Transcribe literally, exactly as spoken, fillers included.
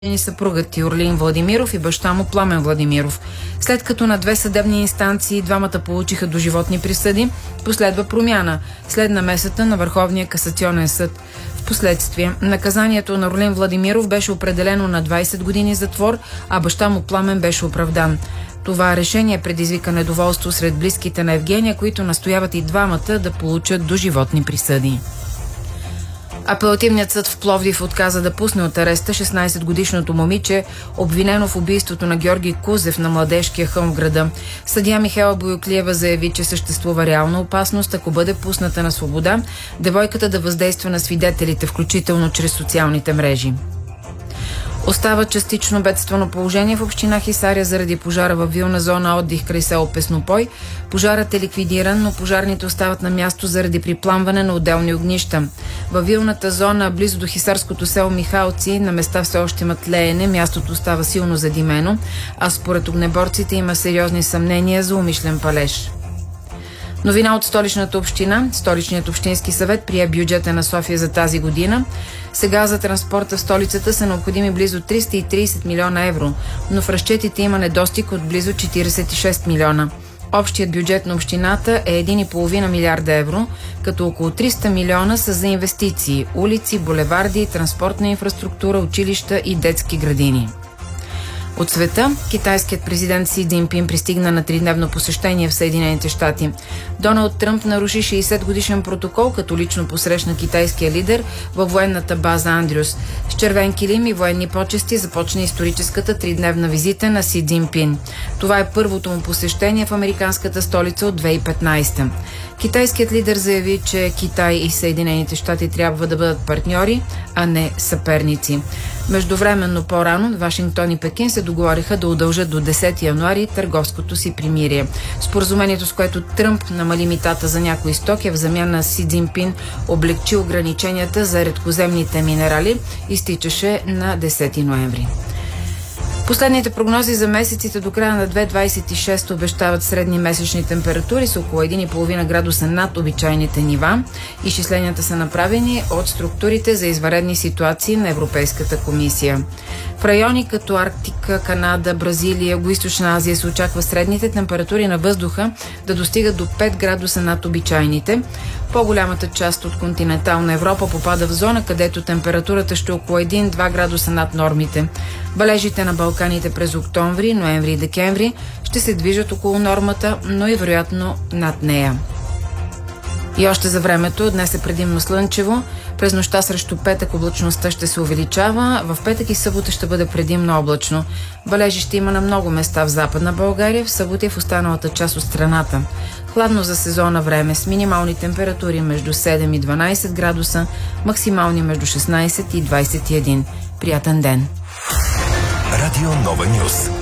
съпругът Юрлин Владимиров и баща му Пламен Владимиров. След като на две съдебни инстанции двамата получиха доживотни присъди, последва промяна след намесата на Върховния касационен съд. Впоследствие наказанието на Юрлин Владимиров беше определено на двайсет години затвор, а баща му Пламен беше оправдан. Това решение предизвика недоволство сред близките на Евгения, които настояват и двамата да получат доживотни присъди. Апелативният съд в Пловдив отказа да пусне от ареста шестнайсетгодишното момиче, обвинено в убийството на Георги Кузев на Младежкия хълм в града. Съдия Михаела Боюклиева заяви, че съществува реална опасност, ако бъде пусната на свобода, девойката да въздейства на свидетелите, включително чрез социалните мрежи. Остава частично бедствено положение в община Хисаря заради пожара във вилна зона отдих край село Песнопой. Пожарът е ликвидиран, но пожарните остават на място заради припламване на отделни огнища. Във вилната зона, близо до хисарското село Михалци, на места все още има тлеене, мястото става силно задимено, а според огнеборците има сериозни съмнения за умишлен палеж. Новина от столичната община. Столичният общински съвет прие бюджета на София за тази година. Сега за транспорта в столицата са необходими близо триста и трийсет милиона евро, но в разчетите има недостиг от близо четирийсет и шест милиона. Общият бюджет на общината е един и половина милиарда евро, като около триста милиона са за инвестиции, улици, булеварди, транспортна инфраструктура, училища и детски градини. От света, китайският президент Си Цзинпин пристигна на тридневно посещение в Съединените щати. Доналд Тръмп наруши шейсет годишен протокол, като лично посрещна китайския лидер във военната база Андрюс. С червен килим и военни почести започна историческата тридневна визита на Си Цзинпин. Това е първото му посещение в американската столица от две хиляди и петнайсета. Китайският лидер заяви, че Китай и Съединените щати трябва да бъдат партньори, а не съперници. Междувременно по-рано Вашингтон и Пекин се договориха да удължат до десети януари търговското си примирие. Споразумението, с което Тръмп намали митата за някои стоки, в замяна на Си Цзинпин облегчи ограниченията за редкоземните минерали, изтичаше на десети ноември. Последните прогнози за месеците до края на две хиляди двайсет и шеста обещават средни месечни температури с около един и половина градуса над обичайните нива. Изчисленията са направени от структурите за извънредни ситуации на Европейската комисия. В райони като Арктика, Канада, Бразилия, Югоизточна Азия се очаква средните температури на въздуха да достигат до пет градуса над обичайните. По-голямата част от континентална Европа попада в зона, където температурата ще е около един до два градуса над нормите. Валежите на Балканите през октомври, ноември и декември ще се движат около нормата, но и вероятно над нея. И още за времето, днес е предимно слънчево, през нощта срещу петък облачността ще се увеличава, в петък и събота ще бъде предимно облачно. Валежи ще има на много места в Западна България, в събота и в останалата част от страната. Хладно за сезона време с минимални температури между седем и дванайсет градуса, максимални между шестнайсет и двайсет и един. Приятен ден! Радио Нова Нюз.